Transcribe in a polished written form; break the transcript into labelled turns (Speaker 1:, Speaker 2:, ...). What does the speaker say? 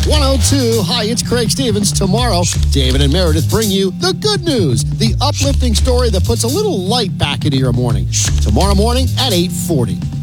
Speaker 1: 102. Hi, it's Craig Stevens. Tomorrow, David and Meredith bring you the good news, the uplifting story that puts a little light back into your morning. Tomorrow morning at 8:40.